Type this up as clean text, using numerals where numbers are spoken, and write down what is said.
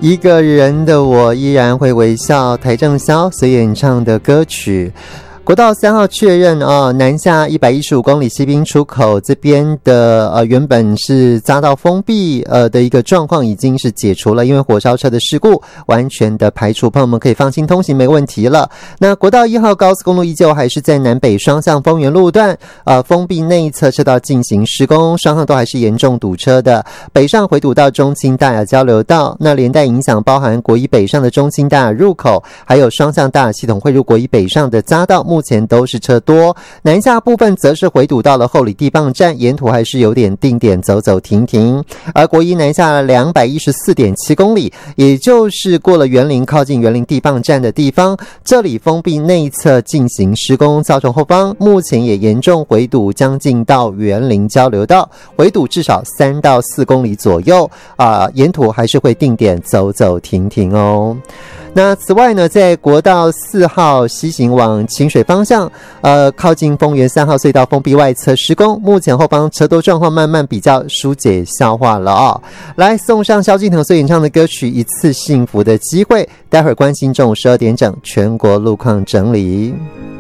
一个人的我依然会微笑，邰正宵所演唱的歌曲。国道3号确认南下115公里西滨出口这边的原本是匝道封闭的一个状况已经是解除了，因为火烧车的事故完全的排除，朋友们可以放心通行，没问题了。那国道1号高速公路依旧还是在南北双向丰原路段封闭内侧车道进行施工，双向都还是严重堵车的。北上回堵到中清大雅交流道，那连带影响包含国一北上的中清大雅入口，还有双向大雅系统汇入国一北上的匝道，目前都是车多。南下部分则是回堵到了后里地磅站，沿途还是有点定点走走停停。而国一南下 214.7 公里，也就是过了园林靠近园林地磅站的地方，这里封闭内侧进行施工，造成后方目前也严重回堵，将近到园林交流道，回堵至少3到4公里左右沿途还是会定点走走停停哦。那此外呢，在国道4号西行往清水方向靠近丰原3号隧道封闭外侧施工，目前后方车多状况慢慢比较疏解消化了来送上萧敬腾所演唱的歌曲《一次幸福的机会》，待会儿关心中午12点整全国路况整理。